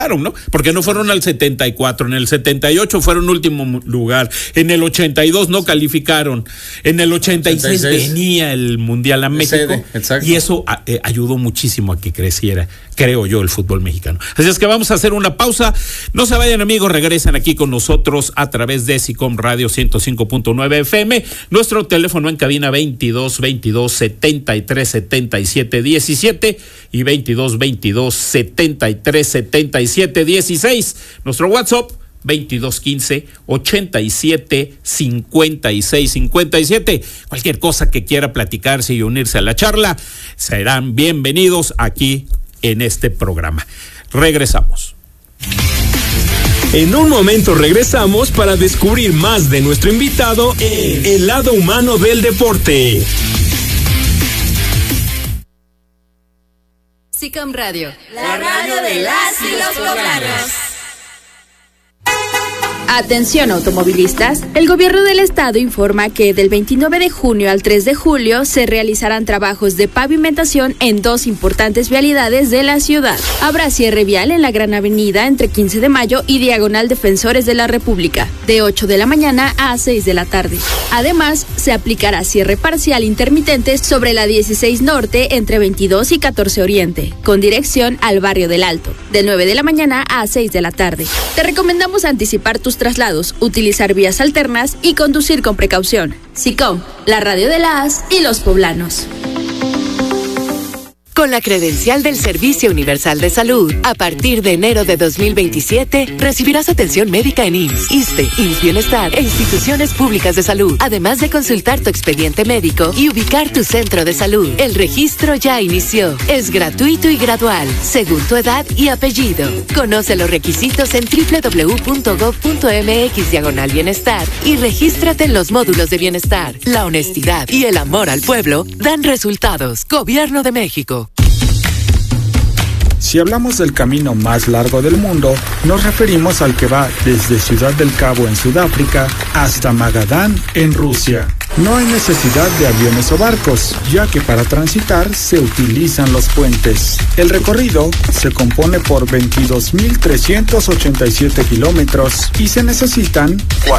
¿no? Porque no fueron al 74, en el 78 fueron último lugar, en el 82 no calificaron, en el 86 venía el Mundial a México, y eso ayudó muchísimo a que creciera, creo yo, el fútbol mexicano. Así es que vamos a hacer una pausa, no se vayan, amigos, regresan aquí con nosotros a través de SICOM Radio 105.9 FM, nuestro teléfono en cabina 22 22 73 77 17 y 22 22 73 77 16, nuestro WhatsApp 2215 87 56 57. Cualquier cosa que quiera platicarse y unirse a la charla, serán bienvenidos aquí en este programa. Regresamos. En un momento regresamos para descubrir más de nuestro invitado en El Lado Humano del Deporte. SICOM Radio, la radio de las y los poblanos. Atención, automovilistas, el gobierno del estado informa que del 29 de junio al 3 de julio se realizarán trabajos de pavimentación en 2 importantes vialidades de la ciudad. Habrá cierre vial en la Gran Avenida entre 15 de mayo y Diagonal Defensores de la República, de 8 de la mañana a 6 de la tarde. Además, se aplicará cierre parcial intermitente sobre la 16 Norte entre 22 y 14 Oriente, con dirección al Barrio del Alto, de 9 de la mañana a 6 de la tarde. Te recomendamos anticipar tus traslados, utilizar vías alternas y conducir con precaución. SICOM, la radio de las y los poblanos. Con la credencial del Servicio Universal de Salud, a partir de enero de 2027, recibirás atención médica en IMSS, ISSSTE, IMSS Bienestar e instituciones públicas de salud, además de consultar tu expediente médico y ubicar tu centro de salud. El registro ya inició. Es gratuito y gradual, según tu edad y apellido. Conoce los requisitos en www.gov.mx/bienestar y regístrate en los módulos de bienestar. La honestidad y el amor al pueblo dan resultados. Gobierno de México. Si hablamos del camino más largo del mundo, nos referimos al que va desde Ciudad del Cabo en Sudáfrica hasta Magadán en Rusia. No hay necesidad de aviones o barcos, ya que para transitar se utilizan los puentes. El recorrido se compone por 22.387 kilómetros y se necesitan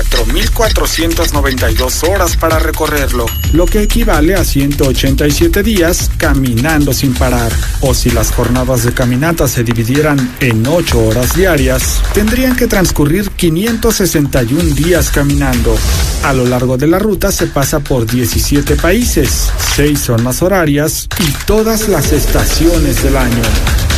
4.492 horas para recorrerlo, lo que equivale a 187 días caminando sin parar. O si las jornadas de caminata se dividieran en 8 horas diarias, tendrían que transcurrir 561 días caminando. A lo largo de la ruta se pasa por 17 países, 6 zonas horarias y todas las estaciones del año.